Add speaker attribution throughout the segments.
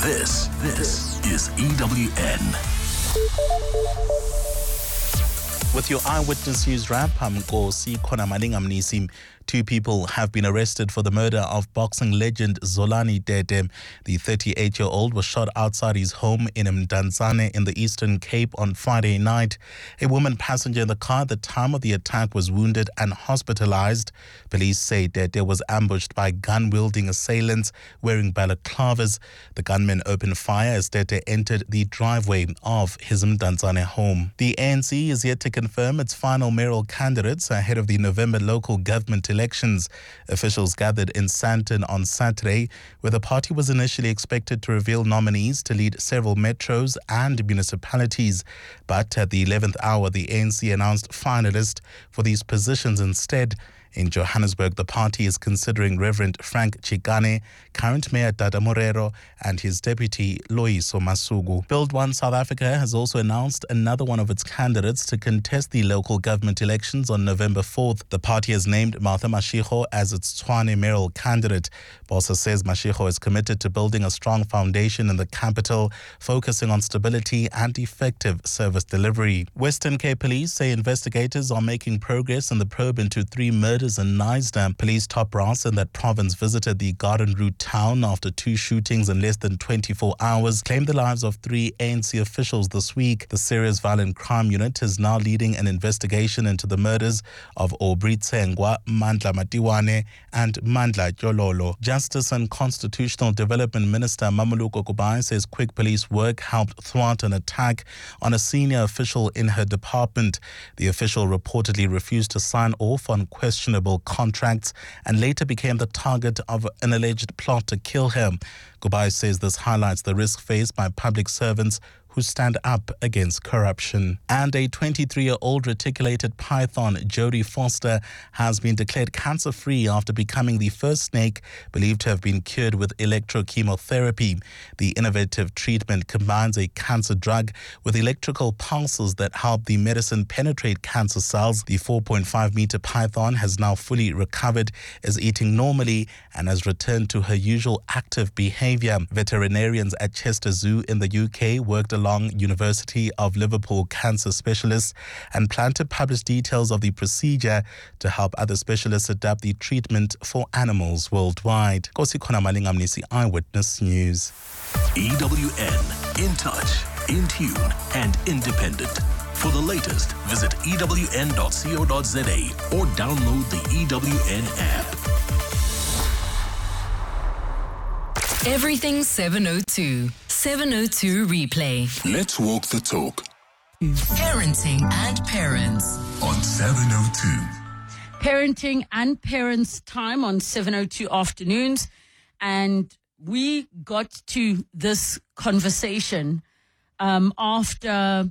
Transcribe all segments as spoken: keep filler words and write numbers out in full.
Speaker 1: This, this is E W N.
Speaker 2: With your Eyewitness News wrap, I'm Nkosi Khonamalinga Mnisi. Two people have been arrested for the murder of boxing legend Zolani Dede. The thirty-eight-year-old was shot outside his home in Mdantsane in the Eastern Cape on Friday night. A woman passenger in the car at the time of the attack was wounded and hospitalized. Police say Dede was ambushed by gun-wielding assailants wearing balaclavas. The gunmen opened fire as Dede entered the driveway of his Mdantsane home. The A N C is yet to confirm its final mayoral candidates ahead of the November local government elections. Officials gathered in Sandton on Saturday, where the party was initially expected to reveal nominees to lead several metros and municipalities. But at the eleventh hour, the A N C announced finalists for these positions instead. In Johannesburg, the party is considering Reverend Frank Chikane, current Mayor Dada Morero, and his deputy Loyiso Masuku. Build One South Africa has also announced another one of its candidates to contest the local government elections on November fourth. The party has named Martha Mashego as its Tshwane mayoral candidate. Bossa says Mashego is committed to building a strong foundation in the capital, focusing on stability and effective service delivery. Western Cape Police say investigators are making progress in the probe into three murders in Knysna. Police top brass in that province visited the Garden Route town after two shootings in less than twenty-four hours claimed the lives of three A N C officials this week. The Serious Violent Crime Unit is now leading an investigation into the murders of Aubrey Tsengwa, Mandla Matiwane, and Mandla Jololo. Justice and Constitutional Development Minister Mamuluko Kubai says quick police work helped thwart an attack on a senior official in her department. The official reportedly refused to sign off on questionable contracts and later became the target of an alleged plot to kill her. Kubai says this highlights the risk faced by public servants who stand up against corruption. And a twenty-three-year-old reticulated python, Jodie Foster, has been declared cancer-free after becoming the first snake believed to have been cured with electrochemotherapy. The innovative treatment combines a cancer drug with electrical pulses that help the medicine penetrate cancer cells. The four point five meter python has now fully recovered, is eating normally, and has returned to her usual active behavior. Veterinarians at Chester Zoo in the U K worked along University of Liverpool cancer specialists and plan to publish details of the procedure to help other specialists adapt the treatment for animals worldwide. Nkosi Khonamalinga Mnisi, Eyewitness News.
Speaker 1: E W N, in touch, in tune, and independent. For the latest, visit E W N dot co dot za or download the E W N app.
Speaker 3: Everything seven oh two. seven oh two replay.
Speaker 1: Let's walk the talk.
Speaker 3: Parenting and Parents
Speaker 1: On seven oh two.
Speaker 4: Parenting and Parents time on seven oh two afternoons. And we got to this conversation um, after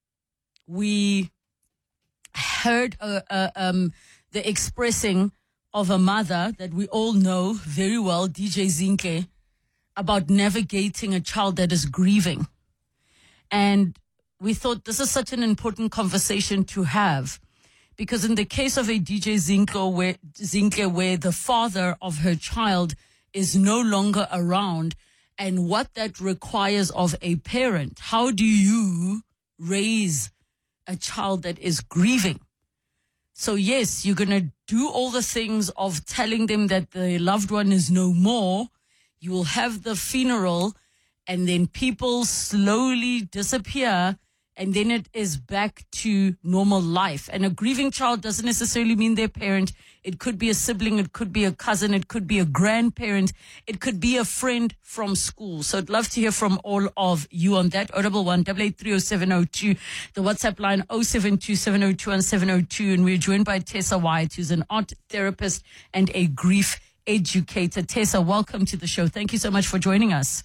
Speaker 4: we heard uh, uh, um, the expressing of a mother that we all know very well, D J Zinhle, about navigating a child that is grieving. And we thought this is such an important conversation to have, because in the case of a D J Zinhle where, Zinhle, where the father of her child is no longer around, and what that requires of a parent. How do you raise a child that is grieving? So yes, you're going to do all the things of telling them that the loved one is no more. You will have the funeral, and then people slowly disappear, and then it is back to normal life. And a grieving child doesn't necessarily mean their parent. It could be a sibling, it could be a cousin, it could be a grandparent, it could be a friend from school. So I'd love to hear from all of you on that. oh one one, eight eight three oh seven oh two, the WhatsApp line oh seven two seven oh two one seven oh two, and we're joined by Tessa White, who's an art therapist and a grief educator. Tessa, welcome to the show. Thank you so much for joining us.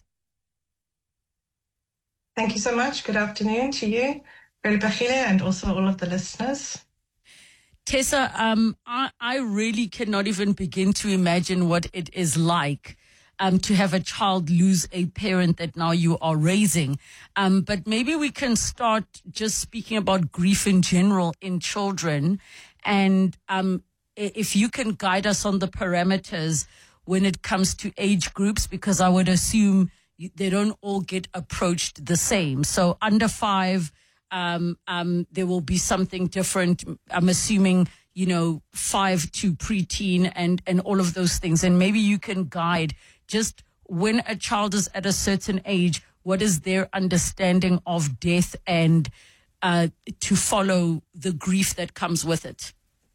Speaker 5: Thank you so much. Good afternoon to you, Relibachile, and also all of the listeners.
Speaker 4: Tessa, um, I, I really cannot even begin to imagine what it is like um, to have a child lose a parent that now you are raising. Um, but maybe we can start just speaking about grief in general in children, and um, if you can guide us on the parameters when it comes to age groups, because I would assume you, they don't all get approached the same. So under five, um, um, there will be something different. I'm assuming, you know, five to preteen and, and all of those things. And maybe you can guide just when a child is at a certain age, what is their understanding of death and uh, to follow the grief that comes with it?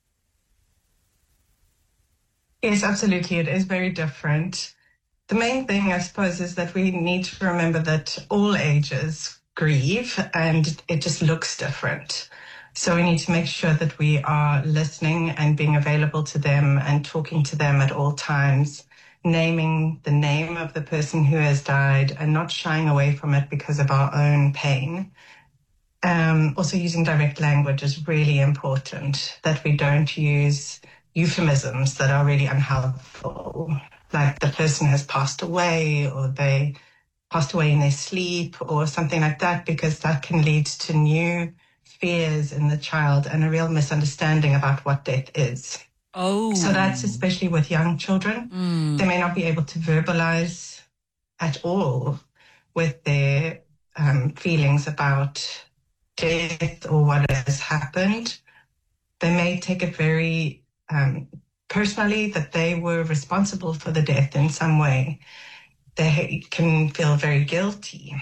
Speaker 5: Yes, absolutely. It is very different. The main thing, I suppose, is that we need to remember that all ages grieve and it just looks different. So we need to make sure that we are listening and being available to them and talking to them at all times, naming the name of the person who has died and not shying away from it because of our own pain. Um, also using direct language is really important, that we don't use euphemisms that are really unhelpful, like the person has passed away or they passed away in their sleep or something like that, because that can lead to new fears in the child and a real misunderstanding about what death is.
Speaker 4: Oh.
Speaker 5: So that's especially with young children.
Speaker 4: Mm.
Speaker 5: They may not be able to verbalize at all with their um, feelings about death or what has happened. They may take it very um, personally that they were responsible for the death in some way. They can feel very guilty.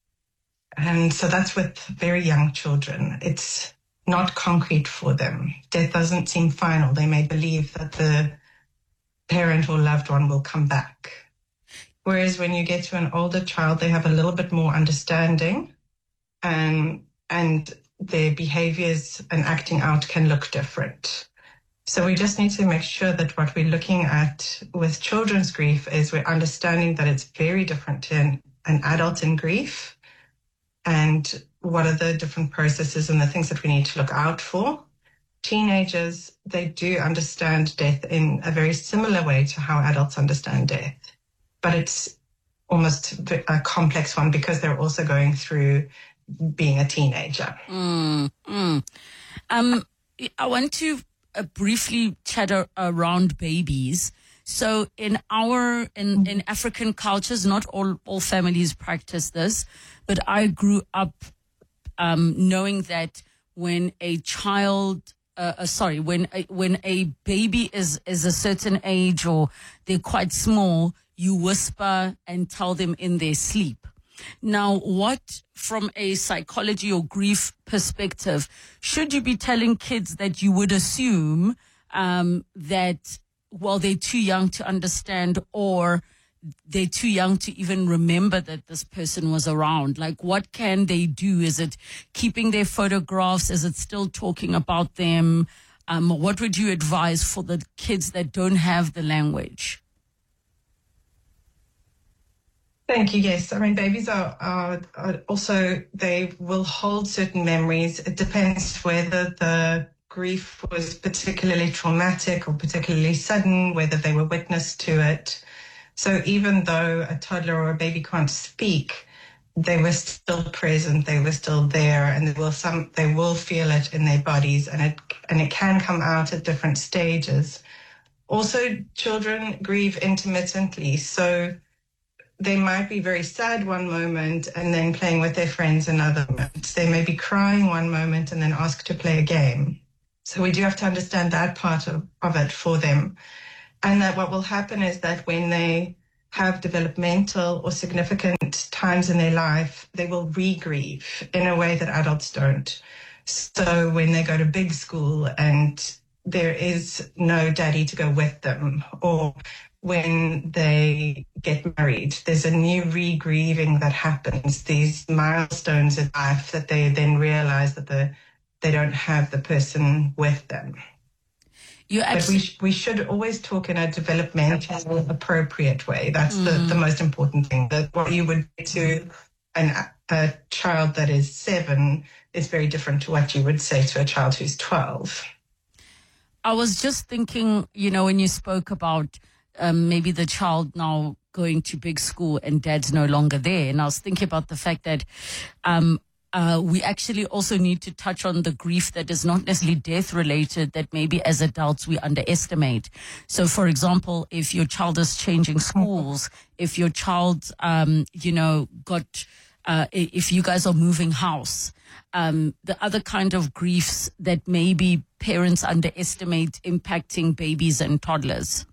Speaker 5: And so that's with very young children. It's not concrete for them. Death doesn't seem final. They may believe that the parent or loved one will come back. Whereas when you get to an older child, they have a little bit more understanding, and, and their behaviors and acting out can look different. So we just need to make sure that what we're looking at with children's grief is we're understanding that it's very different to an, an adult in grief, and what are the different processes and the things that we need to look out for. Teenagers, they do understand death in a very similar way to how adults understand death, but it's almost a complex one because they're also going through being a teenager.
Speaker 4: Mm, mm. Um, I want to uh, briefly chat a- around babies. So in our, in, in African cultures, not all, all families practice this, but I grew up um, knowing that when a child, uh, uh, sorry, when a, when a baby is, is a certain age or they're quite small, you whisper and tell them in their sleep. Now, what, from a psychology or grief perspective, should you be telling kids that you would assume um, that, well, they're too young to understand, or they're too young to even remember that this person was around? Like, what can they do? Is it keeping their photographs? Is it still talking about them? Um, what would you advise for the kids that don't have the language?
Speaker 5: Thank you. Yes. I mean, babies are, are, are also, they will hold certain memories. It depends whether the grief was particularly traumatic or particularly sudden, whether they were witness to it. So even though a toddler or a baby can't speak, they were still present, they were still there, and they will some they will feel it in their bodies, and it and it can come out at different stages. Also, children grieve intermittently, so they might be very sad one moment and then playing with their friends another moment. They may be crying one moment and then ask to play a game. So we do have to understand that part of, of it for them. And that what will happen is that when they have developmental or significant times in their life, they will re-grieve in a way that adults don't. So when they go to big school and there is no daddy to go with them, or when they get married, there's a new re-grieving that happens, these milestones in life that they then realize that the, they don't have the person with them.
Speaker 4: You
Speaker 5: actually, but we, sh- we should always talk in a developmental, appropriate way. That's mm. the, the most important thing. That what you would say to an, a child that is seven is very different to what you would say to a child who's twelve.
Speaker 4: I was just thinking, you know, when you spoke about um, maybe the child now going to big school and dad's no longer there. And I was thinking about the fact that um, uh, we actually also need to touch on the grief that is not necessarily death related, that maybe as adults we underestimate. So, for example, if your child is changing schools, if your child, um, you know, got, uh, if you guys are moving house, um, the other kind of griefs that maybe parents underestimate impacting babies and toddlers.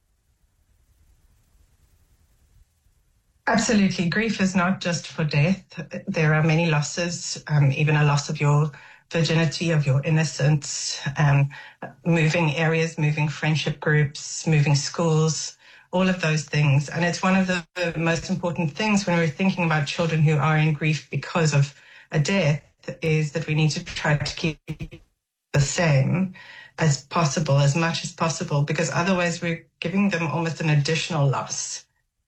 Speaker 5: Absolutely. Grief is not just for death. There are many losses, um, even a loss of your virginity, of your innocence, um, moving areas, moving friendship groups, moving schools, all of those things. And it's one of the, the most important things when we're thinking about children who are in grief because of a death, is that we need to try to keep the same as possible, as much as possible, because otherwise we're giving them almost an additional loss.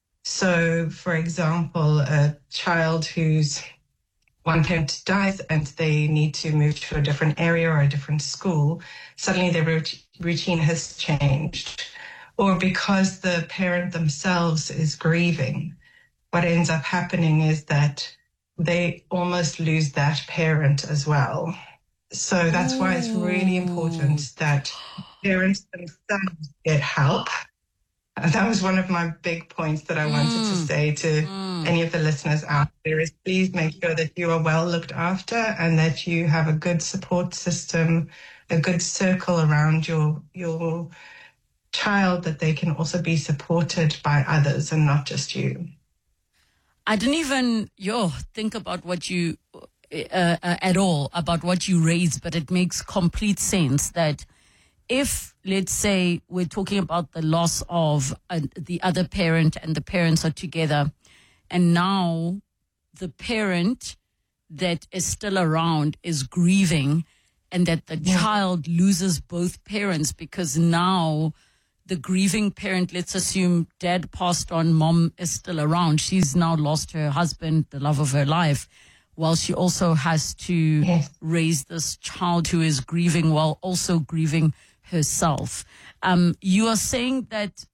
Speaker 5: So, for example, a child whose one parent dies and they need to move to a different area or a different school, suddenly their routine has changed. Or because the parent themselves is grieving, what ends up happening is that they almost lose that parent as well. So that's Ooh. Why it's really important that parents themselves get help. And that was one of my big points that I wanted mm. to say to mm. any of the listeners out there, is please make sure that you are well looked after and that you have a good support system, a good circle around your your child, that they can also be supported by others and not just you.
Speaker 4: I didn't even yo think about what you uh, uh, at all about what you raised, but it makes complete sense that if, let's say, we're talking about the loss of uh, the other parent and the parents are together, and now the parent that is still around is grieving, and that the yeah. child loses both parents because now the grieving parent, let's assume dad passed on, mom is still around. She's now lost her husband, the love of her life, while she also has to yes. raise this child who is grieving while also grieving herself. Um, you are saying that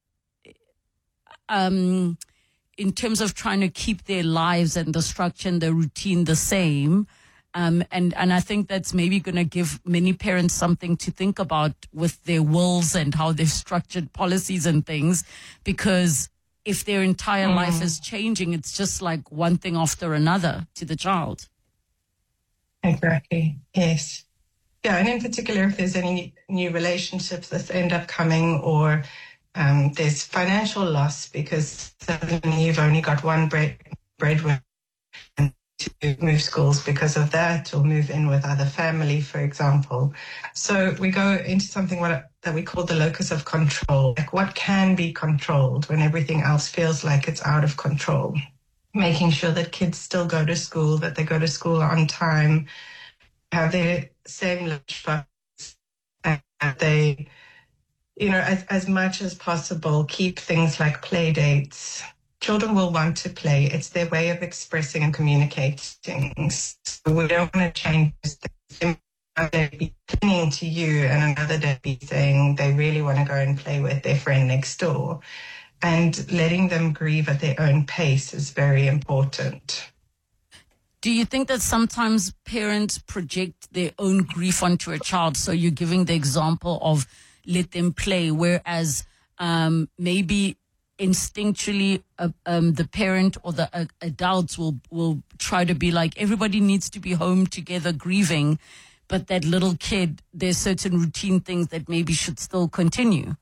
Speaker 4: um, in terms of trying to keep their lives and the structure and the routine the same, um, and, and I think that's maybe going to give many parents something to think about with their wills and how they've structured policies and things, because if their entire mm. life is changing, it's just like one thing after another to the child.
Speaker 5: Exactly, yes. Yeah, and in particular, if there's any new relationships that end up coming, or um, there's financial loss because suddenly you've only got one bread breadwinner to move schools because of that, or move in with other family, for example. So we go into something what, that we call the locus of control, like what can be controlled when everything else feels like it's out of control. Making sure that kids still go to school, that they go to school on time, have their same lunch box, and they, you know, as, as much as possible, keep things like play dates. Children will want to play. It's their way of expressing and communicating. So we don't want to change things. One day be clinging to you and another day be saying they really want to go and play with their friend next door. And letting them grieve at their own pace is very important.
Speaker 4: Do you think that sometimes parents project their own grief onto a child? So you're giving the example of let them play, whereas um, maybe instinctually uh, um, the parent or the uh, adults will, will try to be like, everybody needs to be home together grieving, but that little kid, there's certain routine things that maybe should still continue.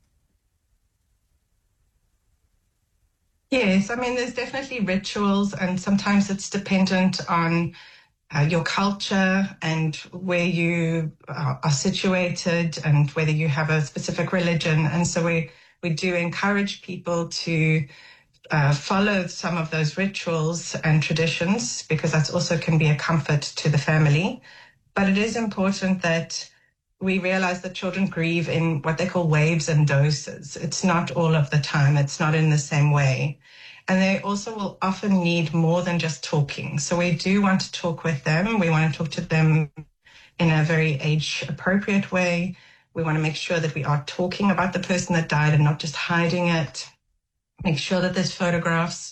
Speaker 5: Yes, I mean, there's definitely rituals, and sometimes it's dependent on uh, your culture and where you uh, are situated and whether you have a specific religion. And so we, we do encourage people to uh, follow some of those rituals and traditions, because that also can be a comfort to the family. But it is important that we realize that children grieve in what they call waves and doses. It's not all of the time. It's not in the same way. And they also will often need more than just talking. So we do want to talk with them. We want to talk to them in a very age-appropriate way. We want to make sure that we are talking about the person that died and not just hiding it. Make sure that there's photographs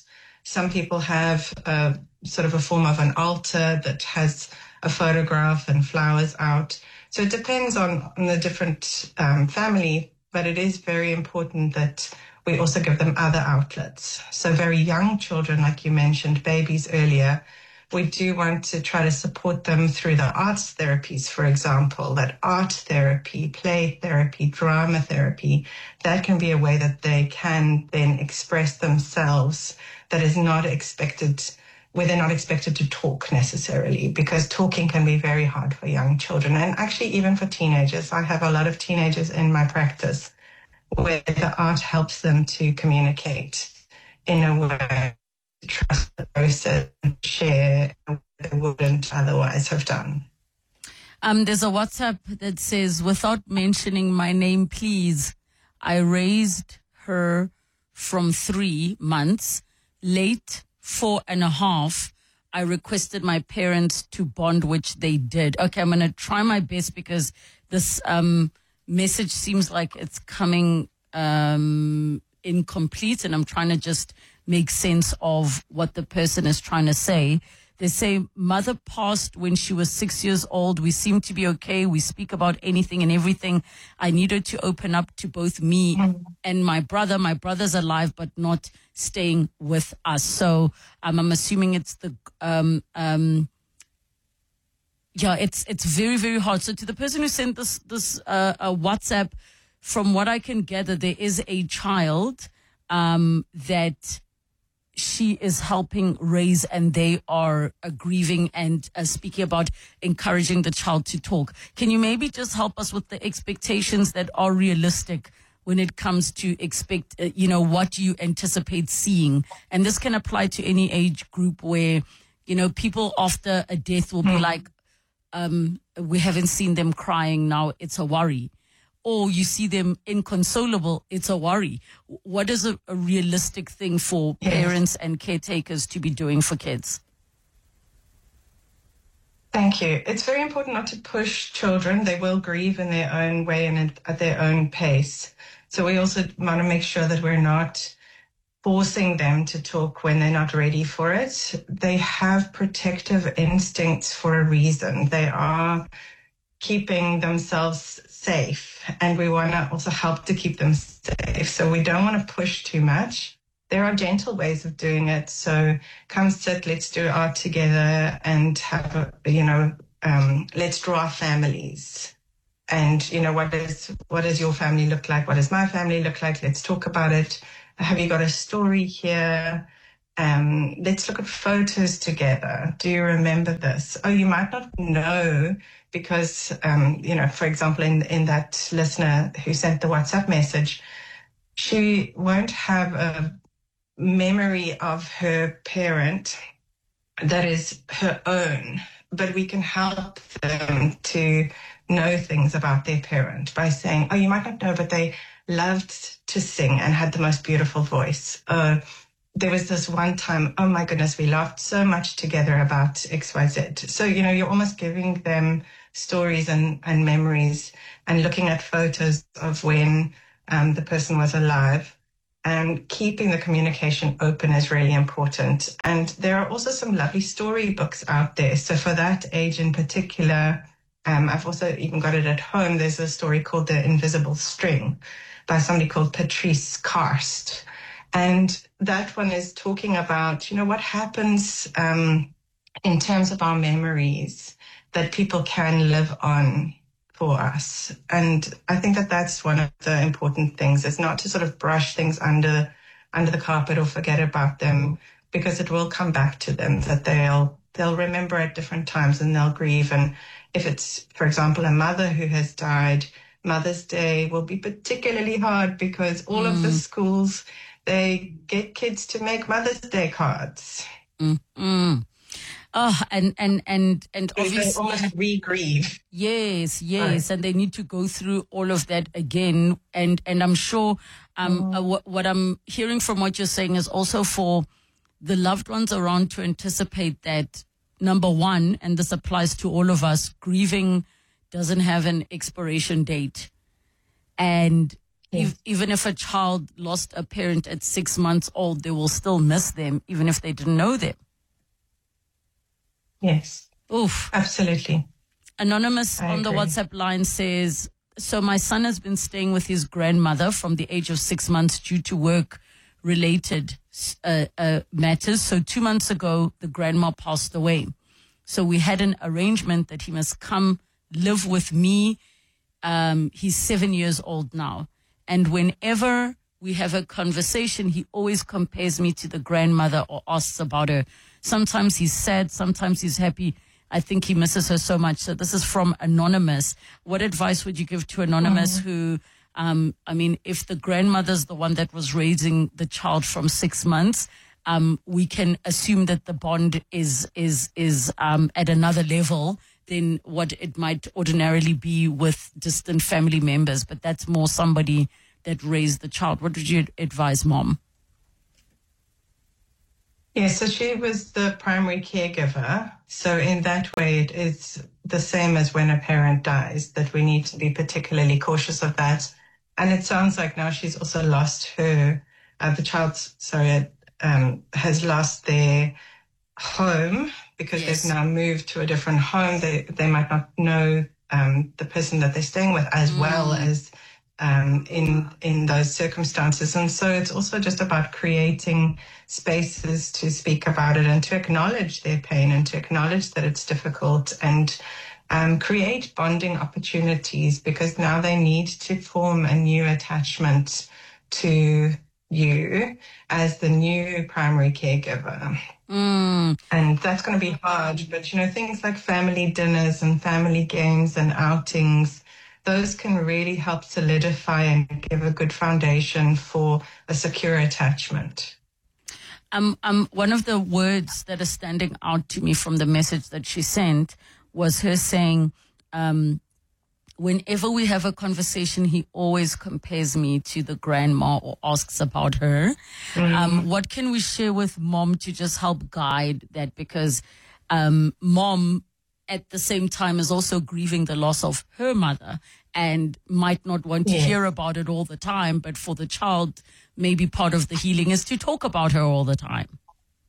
Speaker 5: Some people have a, sort of a form of an altar that has a photograph and flowers out. So it depends on, on the different um, family, but it is very important that we also give them other outlets. So very young children, like you mentioned, babies earlier, we do want to try to support them through the arts therapies, for example, that art therapy, play therapy, drama therapy, that can be a way that they can then express themselves that is not expected, where they're not expected to talk necessarily, because talking can be very hard for young children and actually even for teenagers. I have a lot of teenagers in my practice where the art helps them to communicate in a way, trust the process and share what they wouldn't otherwise have done.
Speaker 4: Um, there's a WhatsApp that says, without mentioning my name, please, I raised her from three months, late four and a half. I requested my parents to bond, which they did. Okay, I'm going to try my best because this um, message seems like it's coming um, incomplete, and I'm trying to just make sense of what the person is trying to say. They say, mother passed when she was six years old. We seem to be okay. We speak about anything and everything. I needed to open up to both me and my brother. My brother's alive, but not staying with us. So um, I'm assuming it's the, um, um, yeah, it's it's very, very hard. So to the person who sent this, this uh, uh, WhatsApp, from what I can gather, there is a child um, that she is helping raise, and they are uh, grieving and uh, speaking about encouraging the child to talk. Can you maybe just help us with the expectations that are realistic when it comes to expect, uh, you know, what you anticipate seeing? And this can apply to any age group where, you know, people after a death will be like, um, we haven't seen them crying now, it's a worry. Or you see them inconsolable, it's a worry. What is a, a realistic thing for
Speaker 5: Yes.
Speaker 4: parents and caretakers to be doing for kids?
Speaker 5: Thank you. It's very important not to push children. They will grieve in their own way and at, at their own pace. So we also want to make sure that we're not forcing them to talk when they're not ready for it. They have protective instincts for a reason. They are keeping themselves safe, and we want to also help to keep them safe. So we don't want to push too much. There are gentle ways of doing it. So come sit, let's do art together and have, a, you know, um, let's draw families. And, you know, what is, what does your family look like? What does my family look like? Let's talk about it. Have you got a story here? Um, let's look at photos together. Do you remember this? Oh, you might not know because, um, you know, for example, in, in that listener who sent the WhatsApp message, she won't have a memory of her parent that is her own, but we can help them to know things about their parent by saying, oh, you might not know, but they loved to sing and had the most beautiful voice. Uh, there was this one time, oh my goodness, we laughed so much together about X Y Z. So, you know, you're almost giving them stories and, and memories and looking at photos of when um, the person was alive. And keeping the communication open is really important. And there are also some lovely storybooks out there. So for that age in particular, um, I've also even got it at home. There's a story called The Invisible String by somebody called Patrice Karst. And that one is talking about, you know, what happens um, in terms of our memories that people can live on for us. And I think that that's one of the important things, is not to sort of brush things under under the carpet or forget about them, because it will come back to them, that they'll they'll remember at different times and they'll grieve. And if it's, for example, a mother who has died, Mother's Day will be particularly hard because all mm. of the schools, they get kids to make Mother's Day cards.
Speaker 4: Mm-mm. Oh, and, and, and, and obviously,
Speaker 5: they almost re-grieve.
Speaker 4: Yes, yes.
Speaker 5: Right.
Speaker 4: And they need to go through all of that again. And, and I'm sure, um, mm. uh, what, what I'm hearing from what you're saying is also for the loved ones around to anticipate that, number one, and this applies to all of us, grieving doesn't have an expiration date. And If, even if a child lost a parent at six months old, they will still miss them, even if they didn't know them.
Speaker 5: Yes.
Speaker 4: Oof.
Speaker 5: Absolutely.
Speaker 4: Anonymous
Speaker 5: I
Speaker 4: on the
Speaker 5: agree.
Speaker 4: WhatsApp line says, so my son has been staying with his grandmother from the age of six months due to work-related uh, uh, matters. So two months ago, the grandma passed away. So we had an arrangement that he must come live with me. Um, he's seven years old now. And whenever we have a conversation, he always compares me to the grandmother or asks about her. Sometimes he's sad, sometimes he's happy. I think he misses her so much. So this is from Anonymous. What advice would you give to Anonymous mm-hmm. who, um, I mean, if the grandmother's the one that was raising the child from six months, um, we can assume that the bond is, is, is, um, at another level than what it might ordinarily be with distant family members, but that's more somebody that raised the child. What would you advise, Mom?
Speaker 5: Yeah, so she was the primary caregiver. So in that way, it is the same as when a parent dies, that we need to be particularly cautious of that. And it sounds like now she's also lost her, uh, the child, sorry, um, has lost their home because
Speaker 4: Yes.
Speaker 5: they've now moved to a different home. They they might not know um, the person that they're staying with as
Speaker 4: Mm.
Speaker 5: well as um, in in those circumstances. And so it's also just about creating spaces to speak about it and to acknowledge their pain and to acknowledge that it's difficult and um, create bonding opportunities, because now they need to form a new attachment to you as the new primary caregiver.
Speaker 4: Mm.
Speaker 5: And that's going to be hard. But, you know, things like family dinners and family games and outings, those can really help solidify and give a good foundation for a secure attachment.
Speaker 4: Um, um, one of the words that is standing out to me from the message that she sent was her saying, um, whenever we have a conversation, he always compares me to the grandma or asks about her. Mm. Um, what can we share with Mom to just help guide that? Because um, Mom, at the same time, is also grieving the loss of her mother and might not want to
Speaker 5: yes.
Speaker 4: hear about it all the time. But for the child, maybe part of the healing is to talk about her all the time.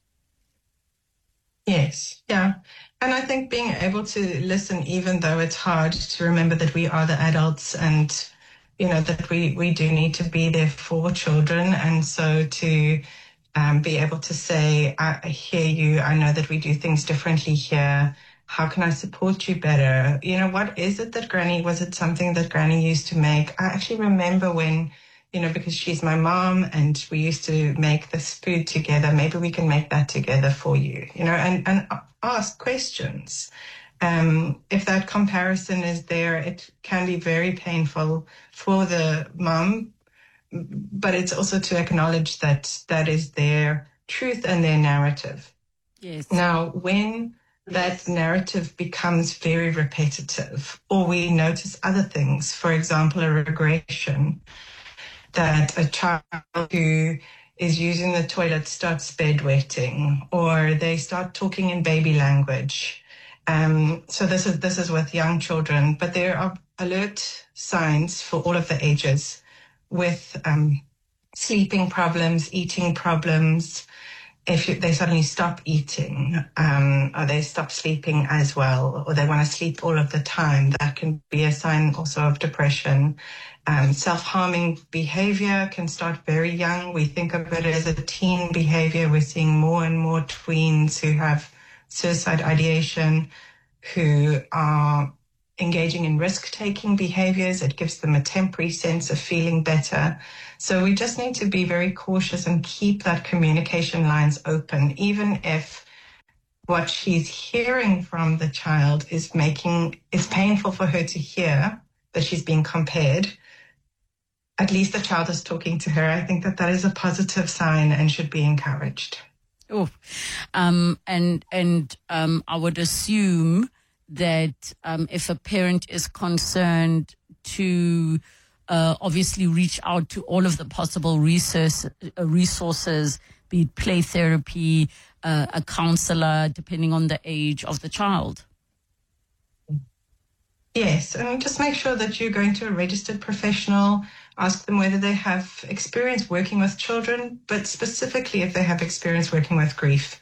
Speaker 5: Yes, yeah. And I think being able to listen, even though it's hard, to remember that we are the adults and, you know, that we, we do need to be there for children. And so to um, be able to say, I, I hear you, I know that we do things differently here. How can I support you better? You know, what is it that Granny, was it something that Granny used to make? I actually remember when, you know, because she's my mom and we used to make this food together. Maybe we can make that together for you, you know, and, and ask questions. Um, if that comparison is there, it can be very painful for the mom, but it's also to acknowledge that that is their truth and their narrative.
Speaker 4: Yes.
Speaker 5: Now, when that narrative becomes very repetitive, or we notice other things, for example, a regression, that a child who is using the toilet starts bedwetting, or they start talking in baby language. Um, so this is this is with young children, but there are alert signs for all of the ages with um, sleeping problems, eating problems. If you, they suddenly stop eating, um, or they stop sleeping as well, or they want to sleep all of the time, that can be a sign also of depression. Um, self-harming behavior can start very young. We think of it as a teen behavior. We're seeing more and more tweens who have suicide ideation, who are engaging in risk-taking behaviors. It gives them a temporary sense of feeling better. So we just need to be very cautious and keep that communication lines open, even if what she's hearing from the child is making, it's painful for her to hear that she's being compared. At least the child is talking to her. I think that that is a positive sign and should be encouraged.
Speaker 4: Oh, um, and and um, I would assume that um, if a parent is concerned, to uh, obviously reach out to all of the possible resource, uh, resources, be it play therapy, uh, a counselor, depending on the age of the child.
Speaker 5: Yes, and just make sure that you're going to a registered professional. Ask them whether they have experience working with children, but specifically if they have experience working with grief.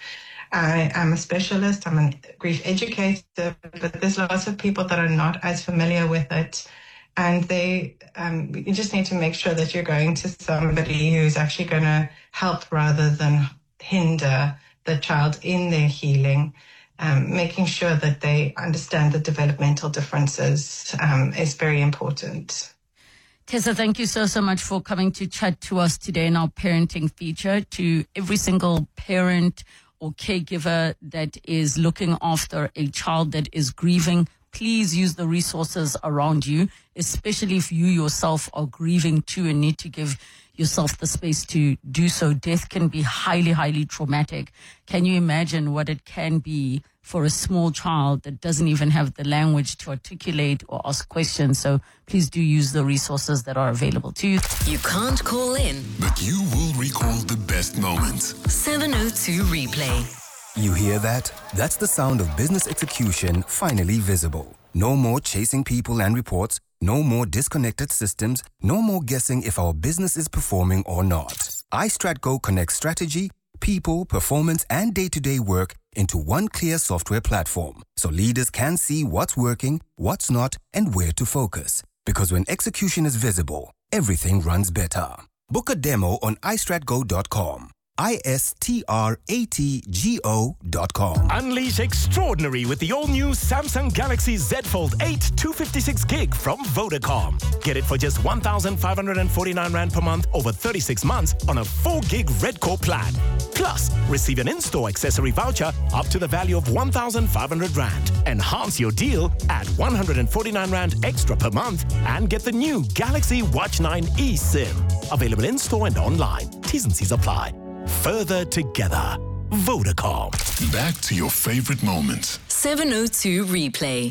Speaker 5: I am a specialist, I'm a grief educator, but there's lots of people that are not as familiar with it. And they, um, you just need to make sure that you're going to somebody who's actually going to help rather than hinder the child in their healing. Um, making sure that they understand the developmental differences um, is very important.
Speaker 4: Tessa, thank you so, so much for coming to chat to us today in our parenting feature. To every single parent or caregiver that is looking after a child that is grieving, please use the resources around you, especially if you yourself are grieving too and need to give yourself the space to do so. Death can be highly, highly traumatic. Can you imagine what it can be for a small child that doesn't even have the language to articulate or ask questions? So please do use the resources that are available to you.
Speaker 3: You can't call in,
Speaker 1: But you will recall the best moments.
Speaker 3: seven oh two Replay.
Speaker 6: You hear that? That's the sound of business execution finally visible. No more chasing people and reports. No more disconnected systems. No more guessing if our business is performing or not. iStratGo connects strategy, people, performance, and day-to-day work into one clear software platform, so leaders can see what's working, what's not, and where to focus. Because when execution is visible, everything runs better. Book a demo on i strat go dot com. I S T R A T G O dot com.
Speaker 7: Unleash extraordinary with the all-new Samsung Galaxy Z Fold eight two fifty-six gig from Vodacom. Get it for just one thousand five hundred forty-nine rand per month over thirty-six months on a four gig Red Core plan. Plus, receive an in-store accessory voucher up to the value of one thousand five hundred rand. Enhance your deal at one hundred forty-nine rand extra per month and get the new Galaxy Watch nine eSIM. Available in-store and online. T's and C's apply. Further together. Vodacom.
Speaker 1: Back to your favorite moments.
Speaker 3: seven oh two Replay.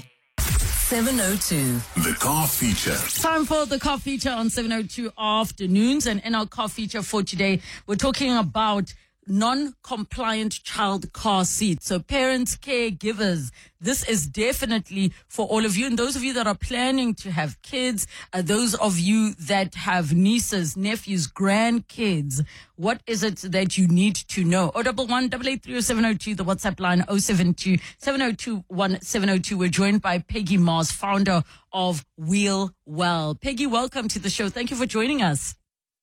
Speaker 3: seven oh two.
Speaker 1: The car feature.
Speaker 4: Time for the car feature on seven oh two afternoons. And in our car feature for today, we're talking about non-compliant child car seats. So parents, caregivers, this is definitely for all of you. And those of you that are planning to have kids, uh, those of you that have nieces, nephews, grandkids, what is it that you need to know? oh one one, eight eight three oh seven oh two, the WhatsApp line oh seven two, seven oh two, one seven oh two. We're joined by Peggy Mars, founder of Wheel Well. Peggy, welcome to the show. Thank you for joining us.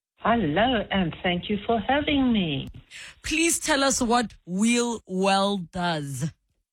Speaker 8: Hello, and thank you for having me.
Speaker 4: Please tell us what Wheel Well does.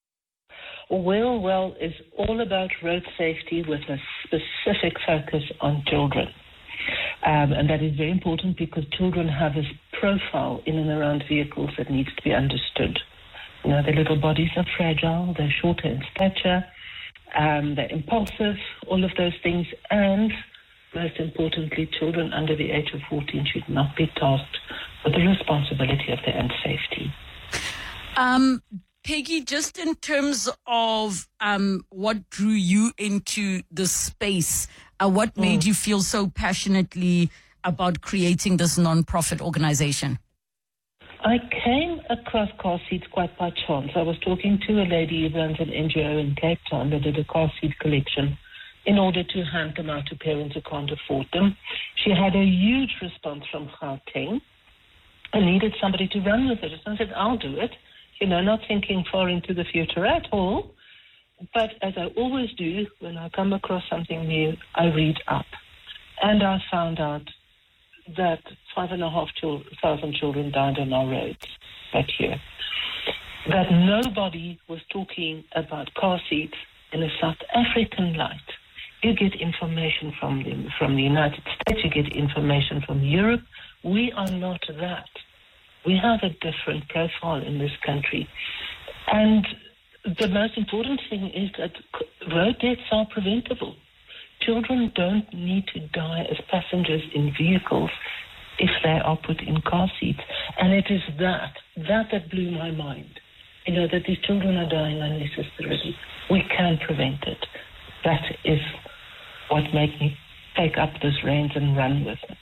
Speaker 8: Wheel Well is all about road safety with a specific focus on children. Um, and that is very important because children have a profile in and around vehicles that needs to be understood. You know, their little bodies are fragile, they're shorter in stature, um, they're impulsive, all of those things, and most importantly, children under the age of fourteen should not be tasked with the responsibility of their own safety.
Speaker 4: Um, Peggy, just in terms of um, what drew you into the space, uh, what mm. made you feel so passionately about creating this non-profit organization?
Speaker 8: I came across car seats quite by chance. I was talking to a lady who runs an N G O in Cape Town that did a car seat collection in order to hand them out to parents who can't afford them. She had a huge response from Gauteng and needed somebody to run with it. So I said, I'll do it, you know, not thinking far into the future at all. But as I always do, when I come across something new, I read up. And I found out that five and a half chil- thousand children died on our roads that year. That nobody was talking about car seats in a South African light. You get information from the, from the United States, you get information from Europe. We are not that. We have a different profile in this country. And the most important thing is that road deaths are preventable. Children don't need to die as passengers in vehicles if they are put in car seats. And it is that, that that blew my mind. You know, that these children are dying unnecessarily. We can prevent it. That is what made me take up this reins and run with it.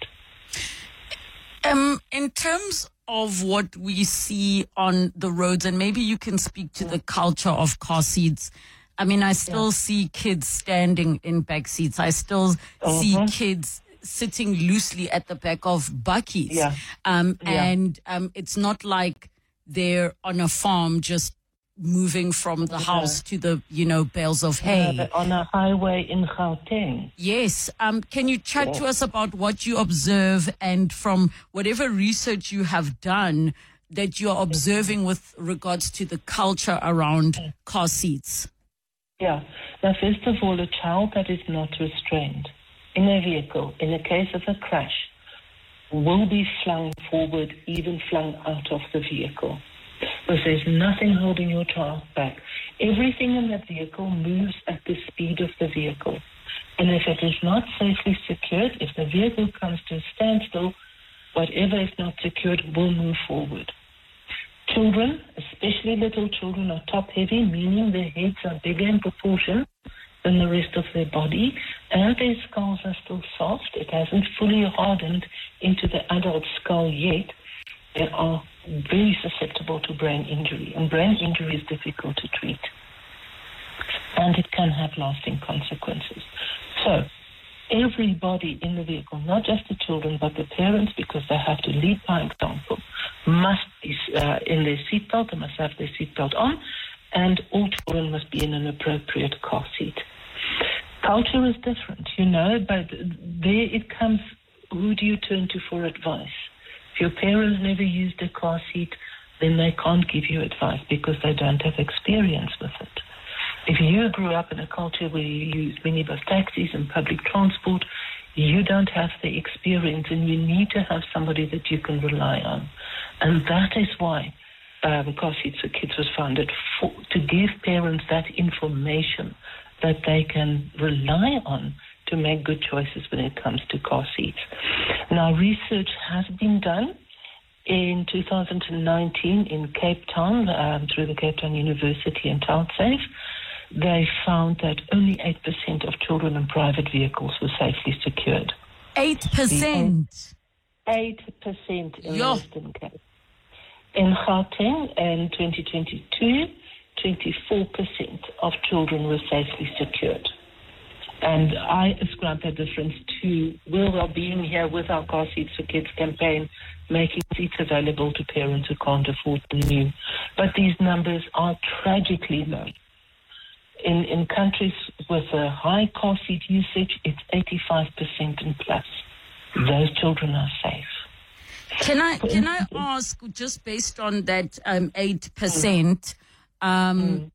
Speaker 4: Um, in terms of what we see on the roads, and maybe you can speak to the culture of car seats, I mean, I still yeah. see kids standing in back seats. I still uh-huh. see kids sitting loosely at the back of buckies.
Speaker 8: Yeah.
Speaker 4: Um,
Speaker 8: yeah.
Speaker 4: And um, it's not like they're on a farm just moving from the house to the, you know, bales of hay.
Speaker 8: Yeah, on a highway in Gauteng.
Speaker 4: Yes. Um, can you chat
Speaker 8: yeah.
Speaker 4: to us about what you observe, and from whatever research you have done that you're observing with regards to the culture around car seats?
Speaker 8: Yeah. Now, first of all, a child that is not restrained in a vehicle, in the case of a crash, will be flung forward, even flung out of the vehicle. Because there's nothing holding your child back. Everything in that vehicle moves at the speed of the vehicle. And if it is not safely secured, if the vehicle comes to a standstill, whatever is not secured will move forward. Children, especially little children, are top-heavy, meaning their heads are bigger in proportion than the rest of their body, and their skulls are still soft. It hasn't fully hardened into the adult skull yet. They are very susceptible to brain injury, and brain injury is difficult to treat, and it can have lasting consequences. So everybody in the vehicle, not just the children, but the parents, because they have to lead by example, must be uh, in their seatbelt. They must have their seatbelt on, and all children must be in an appropriate car seat. Culture is different, you know, but there it comes, who do you turn to for advice? If your parents never used a car seat, then they can't give you advice because they don't have experience with it. If you grew up in a culture where you use minibus taxis and public transport, you don't have the experience, and you need to have somebody that you can rely on. And that is why um, Car Seats for Kids was founded, for, to give parents that information that they can rely on to make good choices when it comes to car seats. Now, research has been done in two thousand nineteen in Cape Town um, through the Cape Town University and TownSafe. They found that only eight percent of children in private vehicles were safely secured.
Speaker 4: eight percent?
Speaker 8: eight percent in
Speaker 4: Yo.
Speaker 8: Western Cape. In Gauteng in twenty twenty-two, twenty-four percent of children were safely secured. And I ascribe that difference to Will Wellbeing here with our Car Seats for Kids campaign, making seats available to parents who can't afford them new. But these numbers are tragically low. In in countries with a high car seat usage, it's eighty-five percent and plus. Those children are safe.
Speaker 4: Can I can I ask, just based on that um, eight percent, um, mm.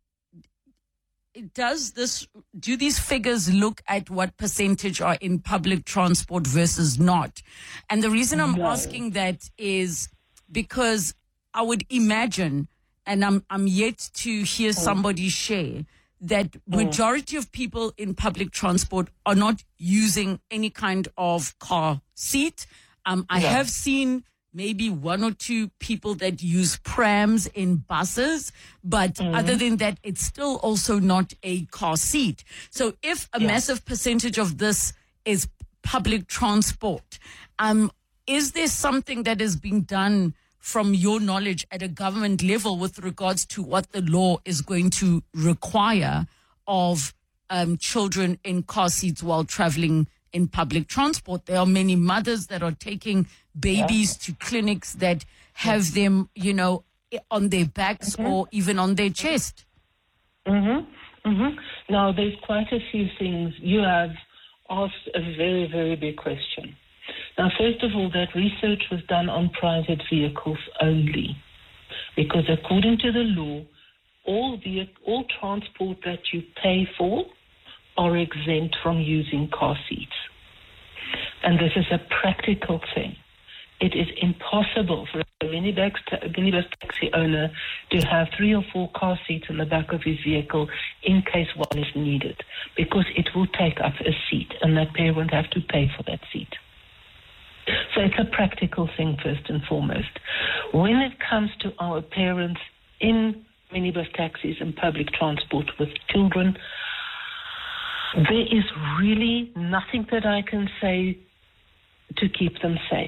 Speaker 4: does this do these figures look at what percentage are in public transport versus not? And the reason I'm no. asking that is because I would imagine, and I'm I'm yet to hear mm. somebody share, that majority of people in public transport are not using any kind of car seat. Um, I yeah. have seen maybe one or two people that use prams in buses, but mm. other than that, it's still also not a car seat. So if a yeah. massive percentage of this is public transport, um, is there something that is being done from your knowledge at a government level with regards to what the law is going to require of um, children in car seats while traveling in public transport? There are many mothers that are taking babies yeah. to clinics that have them, you know, on their backs mm-hmm. or even on their chest.
Speaker 8: Mm-hmm. Mm-hmm. Now, there's quite a few things. You have asked a very, very big question. Now, first of all, that research was done on private vehicles only, because according to the law, all vehicle, all transport that you pay for are exempt from using car seats. And this is a practical thing. It is impossible for a minibus, minibus taxi owner to have three or four car seats in the back of his vehicle in case one is needed, because it will take up a seat, and that parent have to pay for that seat. So it's a practical thing, first and foremost. When it comes to our parents in minibus taxis and public transport with children, there is really nothing that I can say to keep them safe.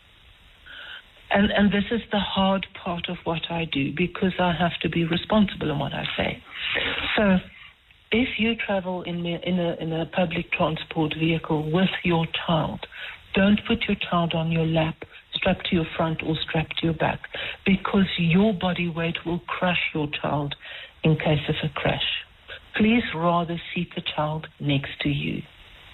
Speaker 8: And, and this is the hard part of what I do, because I have to be responsible in what I say. So if you travel in, in, a, in a public transport vehicle with your child, don't put your child on your lap, strapped to your front or strapped to your back, because your body weight will crush your child in case of a crash. Please rather seat the child next to you.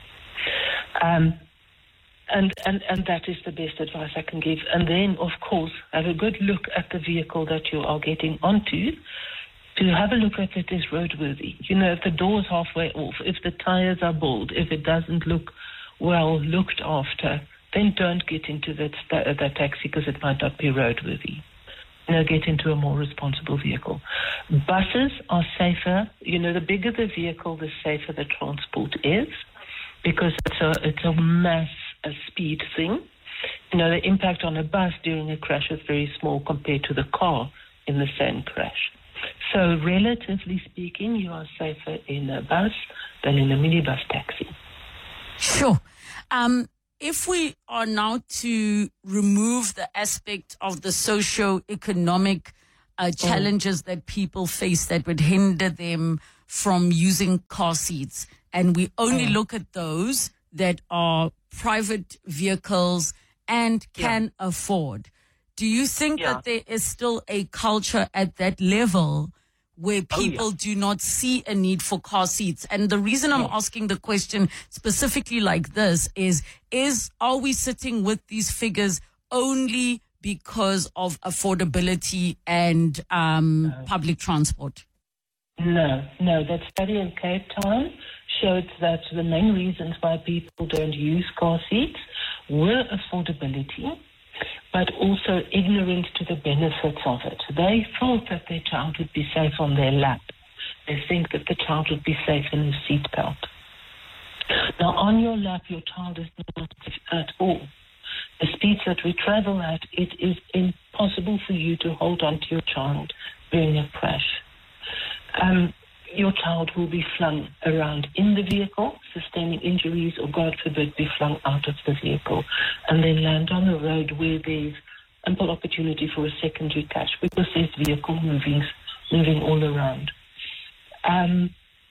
Speaker 8: Um, and, and, and that is the best advice I can give. And then, of course, have a good look at the vehicle that you are getting onto, to have a look if it is roadworthy. You know, if the door is halfway off, if the tires are bald, if it doesn't look well looked after, then don't get into that, that taxi because it might not be roadworthy. You know, get into a more responsible vehicle. Buses are safer. You know, the bigger the vehicle, the safer the transport is, because it's a, it's a mass a speed thing. You know, the impact on a bus during a crash is very small compared to the car in the same crash. So, relatively speaking, you are safer in a bus than in a minibus taxi.
Speaker 4: Sure. Um, if we are now to remove the aspect of the socio-economic uh, challenges mm. that people face that would hinder them from using car seats, and we only mm. look at those that are private vehicles and can yeah. afford, do you think yeah. that there is still a culture at that level where people oh, yeah. do not see a need for car seats? And the reason I'm asking the question specifically like this is, is are we sitting with these figures only because of affordability and um, no. public transport?
Speaker 8: No, no. That study in Cape Town showed that the main reasons why people don't use car seats were affordability, but also ignorance to the benefits of it. They thought that their child would be safe on their lap. They think that the child would be safe in a seatbelt. Now, on your lap, your child is not safe at all. The speeds that we travel at, it is impossible for you to hold on to your child during a crash. Um, your child will be flung around in the vehicle, sustaining injuries, or God forbid, be flung out of the vehicle, and then land on a road where there's ample opportunity for a secondary crash because there's vehicle moving, moving all around. Um,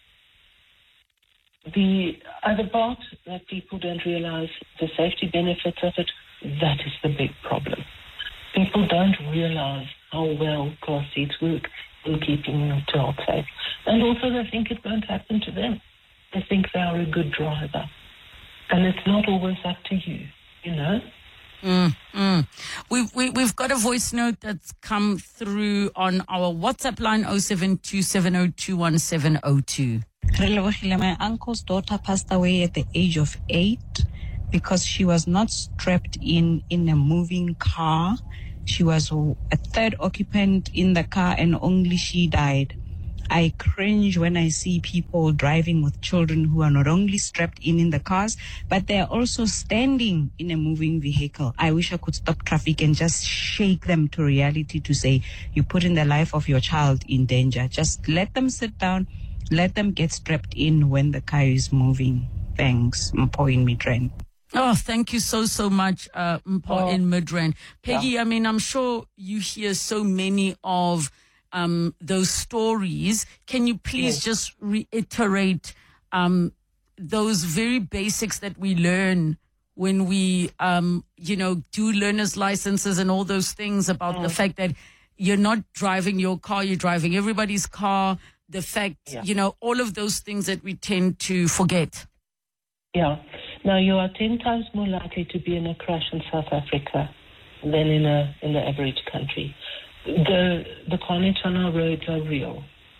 Speaker 8: the other part that people don't realize, the safety benefits of it, that is the big problem. People don't realize how well car seats work in keeping your child safe. And also they think it won't happen to them. They think they are a good driver. And it's not always up to you, you know?
Speaker 4: Mm, mm. We've, we, we've got a voice note that's come through on our WhatsApp line, oh seven two seven oh two one seven oh two.
Speaker 9: My uncle's daughter passed away at the age of eight because she was not strapped in in a moving car. She was a third occupant in the car and only she died. I cringe when I see people driving with children who are not only strapped in in the cars, but they're also standing in a moving vehicle. I wish I could stop traffic and just shake them to reality to say, you put in the life of your child in danger. Just let them sit down, let them get strapped in when the car is moving. Thanks, Mpho in Midrand.
Speaker 4: Oh, thank you so, so much, uh, Mpho oh. in Midrand. Peggy, yeah. I mean, I'm sure you hear so many of um, those stories. Can you please yes. just reiterate um, those very basics that we learn when we, um, you know, do learner's licenses and all those things about mm. the fact that you're not driving your car, you're driving everybody's car, the fact, yeah. you know, all of those things that we tend to forget.
Speaker 8: Yeah. Now, you are ten times more likely to be in a crash in South Africa than in a in the average country. The the carnage on our roads are real.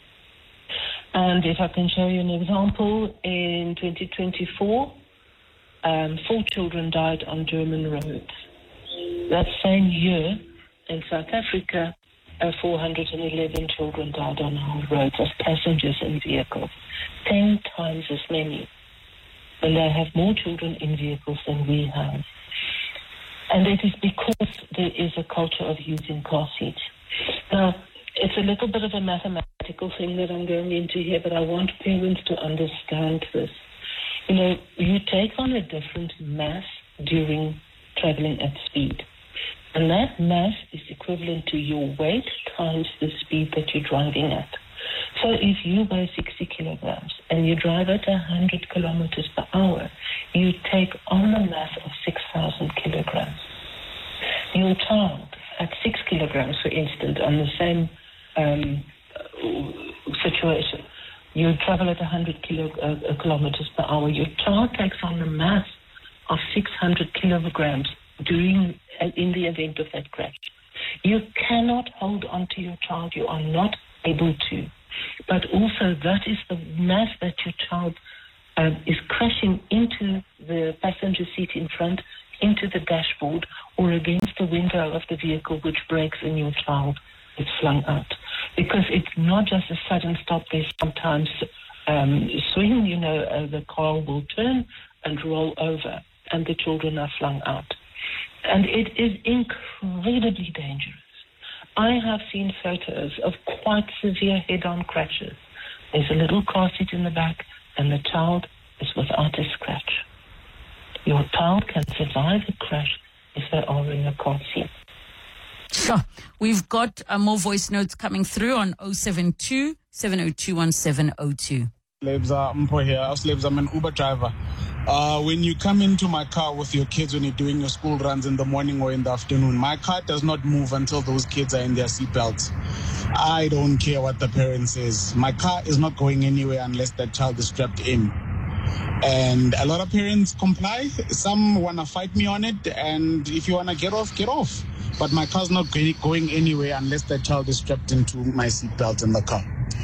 Speaker 8: And if I can show you an example, in twenty twenty-four, um, four children died on German roads. That same year, in South Africa, uh, four hundred eleven children died on our roads as passengers in vehicles. Ten times as many. And they have more children in vehicles than we have. And it is because there is a culture of using car seats. Now, it's a little bit of a mathematical thing that I'm going into here, but I want parents to understand this. You know, you take on a different mass during traveling at speed. And that mass is equivalent to your weight times the speed that you're driving at. So if you weigh sixty kilograms and you drive at one hundred kilometers per hour, you take on the mass of six thousand kilograms. Your child at six kilograms, for instance, on the same um, situation, you travel at one hundred kilo, uh, kilometers per hour, your child takes on the mass of six hundred kilograms during, uh, in the event of that crash. You cannot hold on to your child. You are not able to. But also that is the mass that your child um, is crashing into the passenger seat in front, into the dashboard, or against the window of the vehicle, which breaks and your child is flung out. Because it's not just a sudden stop. There's sometimes um, swing, you know, uh, the car will turn and roll over, and the children are flung out. And it is incredibly dangerous. I have seen photos of quite severe head-on crashes. There's a little car seat in the back, and the child is without a scratch. Your child can survive a crash if they are in a car seat.
Speaker 4: Sure. We've got uh, more voice notes coming through on oh seven two, seven oh two, one seven oh two.
Speaker 10: Lebza Mpo here. Lebza, I'm an Uber driver. Uh, when you come into my car with your kids when you're doing your school runs in the morning or in the afternoon, my car does not move until those kids are in their seatbelts. I don't care what the parent says. My car is not going anywhere unless that child is strapped in. And a lot of parents comply. Some want to fight me on it. And if you want to get off, get off. But my car's not going anywhere unless that child is strapped into my seatbelt in the car.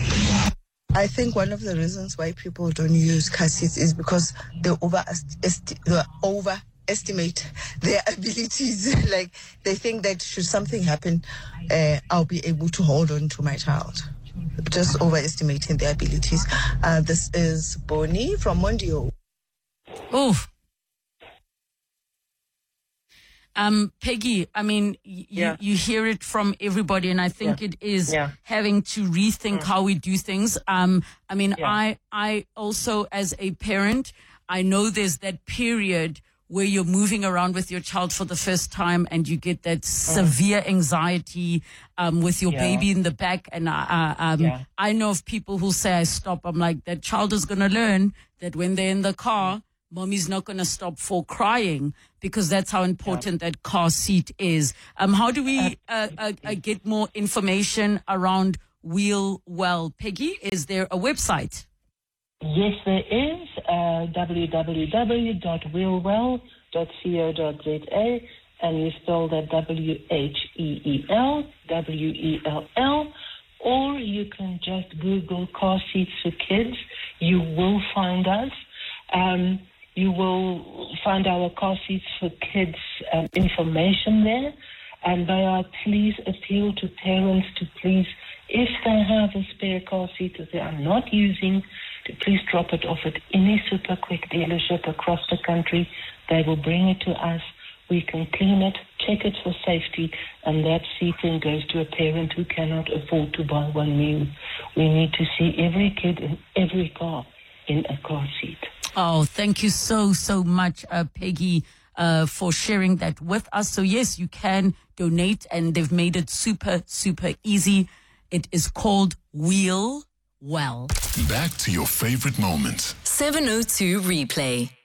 Speaker 11: I think one of the reasons why people don't use car seats is because they over they overestimate their abilities. Like they think that should something happen, uh, I'll be able to hold on to my child. Just overestimating their abilities. Uh, this is Bonnie from Mondio.
Speaker 4: Oh. Um, Peggy, I mean, y-
Speaker 8: yeah.
Speaker 4: you, you hear it from everybody, and I think
Speaker 8: yeah.
Speaker 4: it is
Speaker 8: yeah.
Speaker 4: having to rethink mm. how we do things. Um, I mean,
Speaker 8: yeah.
Speaker 4: I, I also, as a parent, I know there's that period where you're moving around with your child for the first time and you get that mm. severe anxiety, um, with your yeah. baby in the back. And, uh, um,
Speaker 8: yeah.
Speaker 4: I know of people who say, I stop. I'm like, that child is going to learn that when they're in the car, Mommy's not going to stop for crying, because that's how important yeah. that car seat is. Um, how do we uh, uh, uh, get more information around Wheel Well? Peggy, is there a website?
Speaker 8: Yes, there is. Uh, w w w dot wheel well dot co dot z a, and you spell that W H E E L, W E L L, or you can just Google car seats for kids. You will find us. Um, You will find our car seats for kids um, information there. And may I please appeal to parents to please, if they have a spare car seat that they are not using, to please drop it off at any Super Quick dealership across the country. They will bring it to us. We can clean it, check it for safety, and that seating goes to a parent who cannot afford to buy one new. We need to see every kid in every car in a car seat.
Speaker 4: Oh, thank you so, so much, uh, Peggy, uh, for sharing that with us. So, yes, you can donate, and they've made it super, super easy. It is called Wheel Well.
Speaker 1: Back to your favorite moments.
Speaker 3: seven oh two Replay.